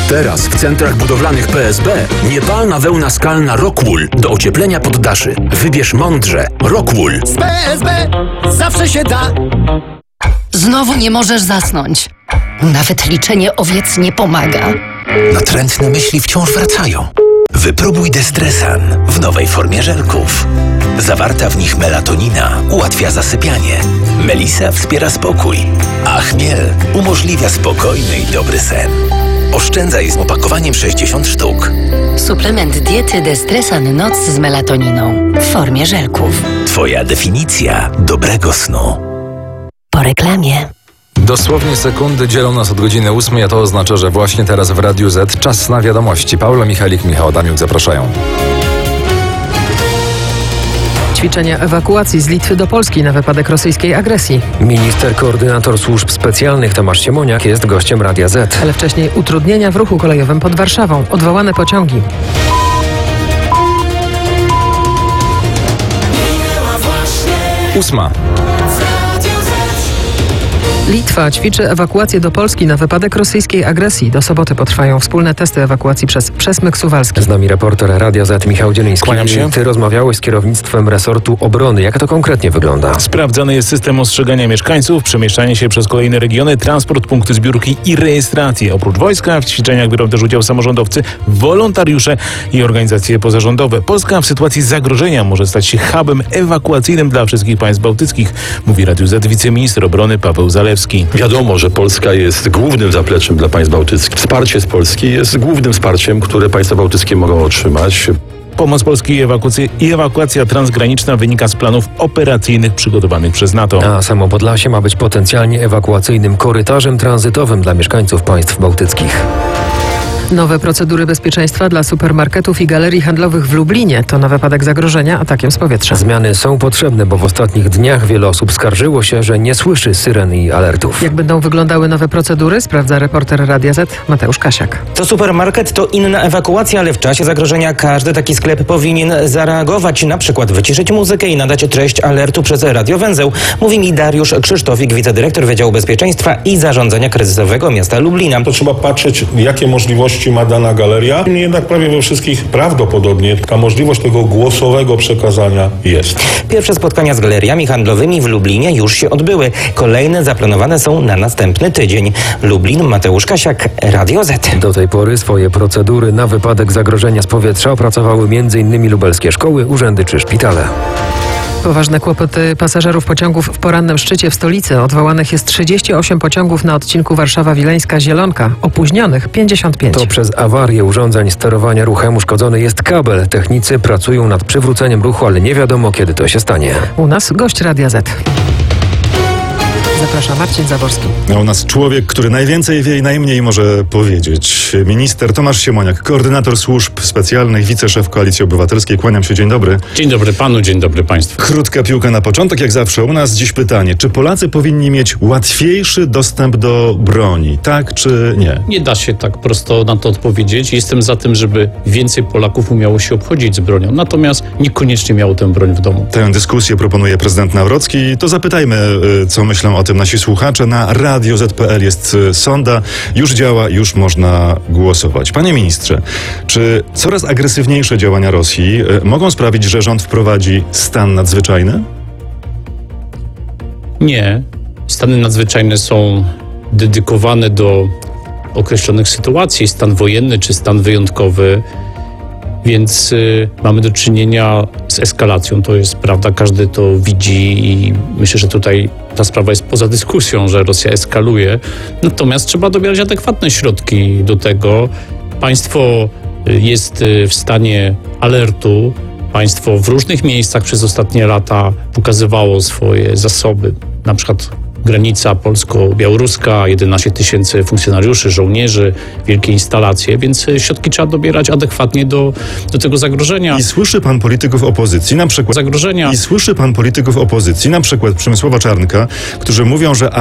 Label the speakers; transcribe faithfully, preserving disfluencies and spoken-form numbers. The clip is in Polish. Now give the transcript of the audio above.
Speaker 1: Teraz w centrach budowlanych P S B niepalna wełna skalna Rockwool do ocieplenia poddaszy. Wybierz mądrze. Rockwool.
Speaker 2: Z P S B zawsze się da.
Speaker 3: Znowu nie możesz zasnąć. Nawet liczenie owiec nie pomaga.
Speaker 4: Natrętne myśli wciąż wracają. Wypróbuj Destresan w nowej formie żelków. Zawarta w nich melatonina ułatwia zasypianie. Melisa wspiera spokój, a chmiel umożliwia spokojny i dobry sen. Oszczędzaj z opakowaniem sześćdziesiąt sztuk.
Speaker 3: Suplement diety Destresan Noc z melatoniną w formie żelków.
Speaker 4: Twoja definicja dobrego snu.
Speaker 3: Po reklamie.
Speaker 5: Dosłownie sekundy dzielą nas od godziny ósmej, a to oznacza, że właśnie teraz w Radiu Z czas na wiadomości. Paula Michalik, Michał Adamiuk zapraszają.
Speaker 6: Ćwiczenia ewakuacji z Litwy do Polski na wypadek rosyjskiej agresji.
Speaker 7: Minister koordynator służb specjalnych Tomasz Siemoniak jest gościem Radia Z.
Speaker 6: Ale wcześniej utrudnienia w ruchu kolejowym pod Warszawą. Odwołane pociągi.
Speaker 5: Ósma.
Speaker 6: Litwa ćwiczy ewakuację do Polski na wypadek rosyjskiej agresji. Do soboty potrwają wspólne testy ewakuacji przez Przesmyk Suwalski.
Speaker 7: Z nami reporter Radia Z Michał Dzieliński.
Speaker 8: Kłaniam się.
Speaker 7: Ty rozmawiałeś z kierownictwem resortu obrony. Jak to konkretnie wygląda?
Speaker 8: Sprawdzany jest system ostrzegania mieszkańców, przemieszczanie się przez kolejne regiony, transport, punkty zbiórki i rejestrację. Oprócz wojska w ćwiczeniach biorą też udział samorządowcy, wolontariusze i organizacje pozarządowe. Polska w sytuacji zagrożenia może stać się hubem ewakuacyjnym dla wszystkich państw bałtyckich, mówi Radiu Z wiceminister obrony Paweł Zalewski.
Speaker 9: Wiadomo, że Polska jest głównym zapleczem dla państw bałtyckich. Wsparcie z Polski jest głównym wsparciem, które państwa bałtyckie mogą otrzymać.
Speaker 8: Pomoc Polski i ewakuacja, i ewakuacja transgraniczna wynika z planów operacyjnych przygotowanych przez NATO.
Speaker 7: A samo Podlasie ma być potencjalnie ewakuacyjnym korytarzem tranzytowym dla mieszkańców państw bałtyckich.
Speaker 6: Nowe procedury bezpieczeństwa dla supermarketów i galerii handlowych w Lublinie to na wypadek zagrożenia atakiem z powietrza.
Speaker 7: Zmiany są potrzebne, bo w ostatnich dniach wiele osób skarżyło się, że nie słyszy syren i alertów.
Speaker 6: Jak będą wyglądały nowe procedury, sprawdza reporter Radia Z Mateusz Kasiak.
Speaker 10: To supermarket, to inna ewakuacja, ale w czasie zagrożenia każdy taki sklep powinien zareagować, na przykład wyciszyć muzykę i nadać treść alertu przez radiowęzeł. Mówi mi Dariusz Krzysztofik, wicedyrektor Wydziału Bezpieczeństwa i Zarządzania Kryzysowego miasta Lublina.
Speaker 11: To trzeba patrzeć, jakie możliwości ma dana galeria. Jednak prawie we wszystkich prawdopodobnie ta możliwość tego głosowego przekazania jest.
Speaker 10: Pierwsze spotkania z galeriami handlowymi w Lublinie już się odbyły. Kolejne zaplanowane są na następny tydzień. Lublin, Mateusz Kasiak, Radio Z.
Speaker 7: Do tej pory swoje procedury na wypadek zagrożenia z powietrza opracowały między innymi lubelskie szkoły, urzędy czy szpitale.
Speaker 6: Poważne kłopoty pasażerów pociągów w porannym szczycie w stolicy. Odwołanych jest trzydzieści osiem pociągów na odcinku Warszawa-Wileńska-Zielonka. Opóźnionych pięćdziesiąt pięć.
Speaker 7: To przez awarię urządzeń sterowania ruchem uszkodzony jest kabel. Technicy pracują nad przywróceniem ruchu, ale nie wiadomo, kiedy to się stanie.
Speaker 6: U nas gość Radia Z. Zapraszam, Marcin Zaborski.
Speaker 12: A u nas człowiek, który najwięcej wie i najmniej może powiedzieć. Minister Tomasz Siemoniak, koordynator służb specjalnych, wiceszef Koalicji Obywatelskiej. Kłaniam się, dzień dobry.
Speaker 13: Dzień dobry panu, dzień dobry państwu.
Speaker 12: Krótka piłka na początek, jak zawsze u nas. Dziś pytanie, czy Polacy powinni mieć łatwiejszy dostęp do broni, tak czy nie?
Speaker 13: Nie da się tak prosto na to odpowiedzieć. Jestem za tym, żeby więcej Polaków umiało się obchodzić z bronią, natomiast niekoniecznie miało tę broń w domu.
Speaker 12: Tę dyskusję proponuje prezydent Nawrocki. To zapytajmy, co myślą o tym nasi słuchacze. Na radio zet kropka pe el jest sonda. Już działa, już można głosować. Panie ministrze, czy coraz agresywniejsze działania Rosji y, mogą sprawić, że rząd wprowadzi stan nadzwyczajny?
Speaker 13: Nie. Stany nadzwyczajne są dedykowane do określonych sytuacji. Stan wojenny czy stan wyjątkowy. Więc y, mamy do czynienia z eskalacją. To jest prawda, każdy to widzi i myślę, że tutaj ta sprawa jest poza dyskusją, że Rosja eskaluje. Natomiast trzeba dobierać adekwatne środki do tego. Państwo jest w stanie alertu. Państwo w różnych miejscach przez ostatnie lata pokazywało swoje zasoby. Na przykład granica polsko-białoruska, jedenaście tysięcy funkcjonariuszy, żołnierzy, wielkie instalacje, więc środki trzeba dobierać adekwatnie do, do tego zagrożenia.
Speaker 12: I słyszy pan polityków opozycji, na przykład
Speaker 13: zagrożenia.
Speaker 12: I słyszy pan polityków opozycji, na przykład Przemysława Czarnka, którzy mówią, że